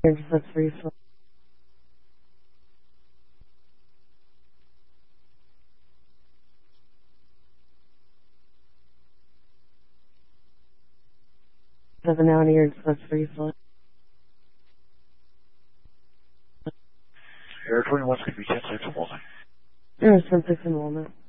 That's free flow. 7 out here, that's free flow. Air 21 could be 10-6 Walnut. Air 10-6 in Walnut.